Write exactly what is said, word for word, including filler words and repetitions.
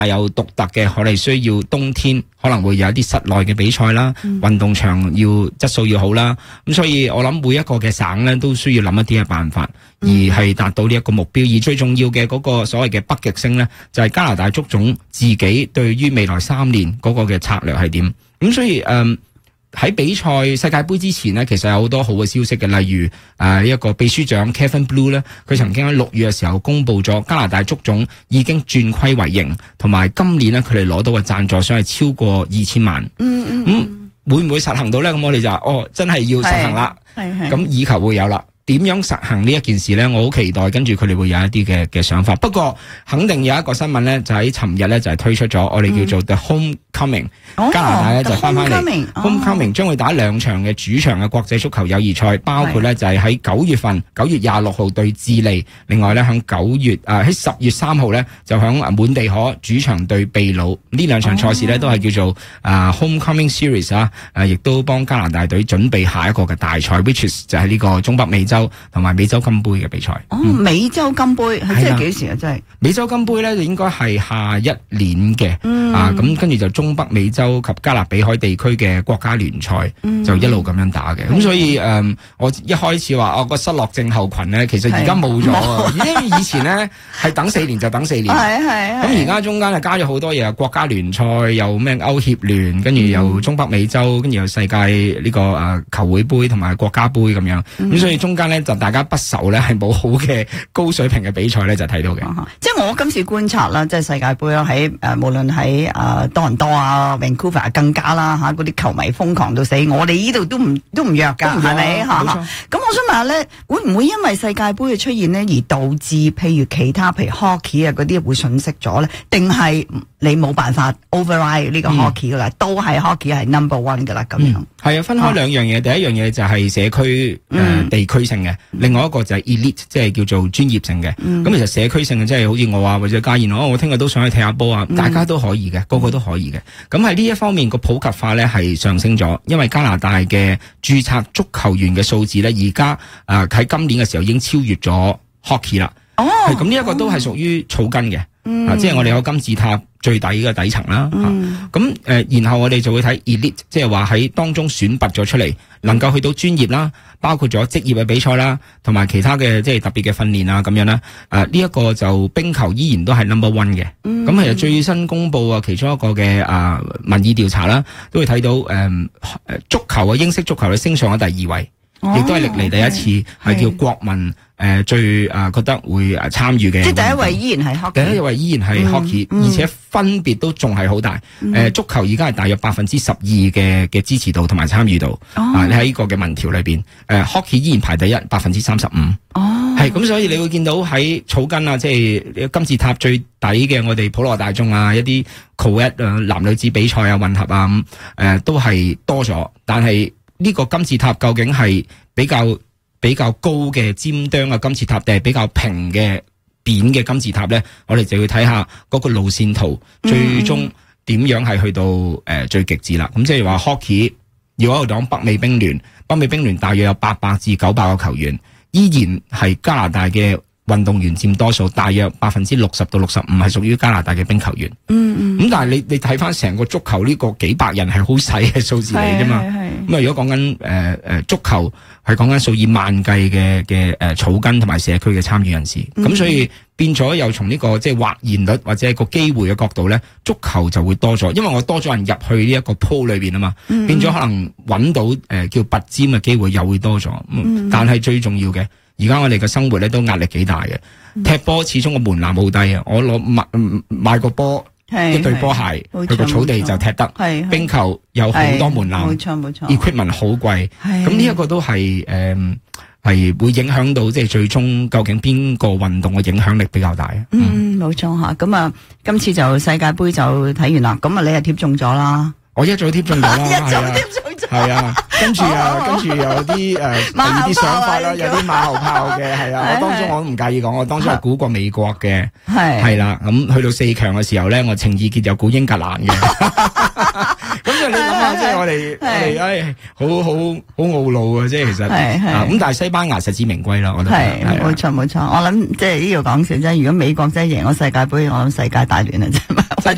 有獨特嘅，我哋需要冬天可能會有一啲室內嘅比賽啦，運、嗯、動場要質素要好啦，咁所以我諗每一個嘅省咧都需要諗一啲嘅辦法，而係達到呢一個目標。而最重要嘅嗰個所謂嘅北極星咧，就係、是、加拿大足總自己對於未來三年嗰個嘅策略係點。咁所以誒。嗯喺比賽世界盃之前呢，其實有好多好嘅消息嘅，例如誒呢一個秘書長 Kevin Blue 咧，佢曾經喺六月嘅時候公布咗加拿大足總已經轉虧為盈，同埋今年呢，佢哋攞到嘅贊助商係超過二千萬。嗯嗯，咁、嗯、會唔會實行到咧？咁我哋就話哦，真係要實行啦。係係，咁以求會有啦。點樣實行呢一件事咧？我好期待，跟住佢哋會有一啲嘅嘅想法。不過肯定有一個新聞咧，就喺尋日咧就係推出咗，我哋叫做 The Homecoming、哦、加拿大咧就翻翻嚟 Homecoming 將會打兩場嘅主場嘅國際足球友誼賽，包括咧就係喺九月份九月廿六號對智利，另外咧響九月啊喺十月三號咧就響滿地可主場對秘魯。呢兩場賽事咧都係叫做啊 Homecoming Series 啊，誒亦都幫加拿大隊準備下一個嘅大賽 ，which is 就係呢個中北美洲同埋美洲金杯嘅比賽。 哦，嗯、美洲金杯係即係幾時啊？真係美洲金杯咧就應該係下一年嘅、嗯，啊咁跟住就中北美洲及加勒比海地區嘅國家聯賽、嗯、就一路咁樣打嘅。咁、嗯、所以誒、嗯，我一開始話我個失落症候群咧，其實而家冇咗啊，因為以前咧係等四年就等四年，係係咁而家中間係加咗好多嘢，國家聯賽又咩歐協聯，跟住又中北美洲，跟住又世界呢、這個誒、啊、球會杯同埋國家杯咁樣，咁、嗯、所以中間咧就大家不愁咧係冇好嘅高水平嘅比賽咧就睇到嘅、嗯。 即係我今次觀察啦，即係世界盃啦，喺誒、呃、無論喺誒多倫多啊、Vancouver 更加啦吓，嗰啲球迷瘋狂到死，我哋呢度都唔都唔弱噶，係咪吓？咁我想問下咧，會唔會因為世界盃嘅出現咧，而導致譬如其他譬如 hockey 啊嗰啲會損失咗咧？定係你冇辦法 override 呢個 hockey 噶啦、嗯？都係 hockey 係 number one 噶啦咁樣。 係啊，分開兩樣嘢、啊，第一樣嘢就係社區誒、呃嗯、地區性嘅、嗯，另外一個就係 elite， 即係叫做專業性嘅。咁、嗯、其實社區性嘅即係好似我啊或者家燕，我我聽日都想去踢下波啊，大家都可以嘅，個個都可以嘅。咁喺呢一方面個普及化咧係上升咗，因為加拿大嘅註冊足球員嘅數字咧而家誒喺今年嘅時候已經超越咗 hockey 啦。哦，咁呢一個都係屬於草根嘅、嗯啊，即係我哋有金字塔最底嘅底層啦。咁、嗯、誒、啊，然後我哋就會睇 elite， 即係話喺當中選拔咗出嚟，能夠去到專業啦，包括咗職業嘅比賽啦，同埋其他嘅即係特別嘅訓練啊咁樣啦。誒、啊，呢、這、一個就冰球依然都係 number one 嘅。咁、嗯、其實最新公布啊，其中一個嘅啊民意調查啦，都會睇到誒誒、呃、足球啊，英式足球咧升上咗第二位。亦、哦、都係歷嚟第一次係叫國民誒、呃、最誒、呃、覺得會誒參與嘅。即係第一位依然係 hockey，第一位依然係 hockey，、嗯嗯、而且分別都仲係好大。誒、嗯呃、足球而家係大約百分之十二嘅嘅支持度同埋參與度。哦，啊、你喺呢個嘅民調裏邊，誒、呃、hockey 依然排第一，百分之三十五。哦，係咁，所以你會見到喺草根啊，即係金字塔最底嘅我哋普羅大眾啊，一啲 co-ed 啊男女子比賽啊混合啊咁，誒、呃、都係多咗，但係。呢、這個金字塔究竟係比較比較高嘅尖端嘅金字塔，定係比較平嘅扁嘅金字塔咧？我哋就要睇下嗰個路線圖，最終點樣係去到誒、呃、最極致啦。咁即係話 hockey，如果我講北美冰聯，北美冰聯大約有八百至九百個球員，依然係加拿大嘅運動員佔多數，大約百分之六十到六十五係屬於加拿大嘅冰球員。嗯嗯。咁但係你你睇翻成個足球呢個幾百人係好細嘅數字嚟啫嘛。咁啊，如果講緊誒誒足球係講緊數以萬計嘅嘅誒草根同埋社區嘅參與人士，咁、嗯、所以變咗又從呢、這個即係或然率或者係個機會嘅角度咧，足球就會多咗，因為我多咗人入去呢一個 pool 裏邊啊嘛，嗯、變咗可能揾到誒、呃、叫拔尖嘅機會又會多咗。嗯、但係最重要嘅，而家我哋嘅生活咧都壓力幾大嘅、嗯，踢波始終個門檻好低啊！我攞買買個波。一對波鞋去個草地就踢得，冰球有好多門檻，冇錯冇錯 equipment 好貴，咁呢一個都係誒係會影響到即係最終究竟邊個運動嘅影響力比較大啊？嗯，冇錯吓，咁啊今次就世界盃就睇完啦，咁啊你係貼中咗啦，我一早貼中咗啦，一早貼中咗，係啊。跟住啊，跟住有啲誒、呃、第二啲想法啦，有啲馬後炮嘅，係啊。我當中我都唔介意講，我當初係估過美國嘅，係係啦。咁去到四強嘅時候咧，我情意結就估英格蘭嘅。咁所以你諗下，即係我哋我哋唉，好好好懊惱啊！即係其實啊，咁但係西班牙實至名歸啦，我覺得係冇錯冇錯。我諗即係呢度講笑啫。如果美國真係贏咗世界盃，我諗世界大亂啊！真係。